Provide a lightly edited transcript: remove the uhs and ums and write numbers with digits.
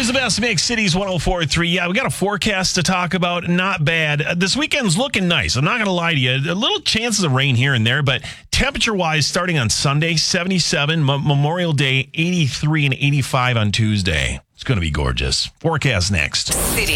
Always the best mix, Cities 104.3. Yeah, we got a forecast to talk about. Not bad. This weekend's looking nice. I'm not going to lie to you. A little chances of rain here and there, but temperature-wise, starting on Sunday, 77. Memorial Day, 83 and 85 on Tuesday. It's going to be gorgeous. Forecast next.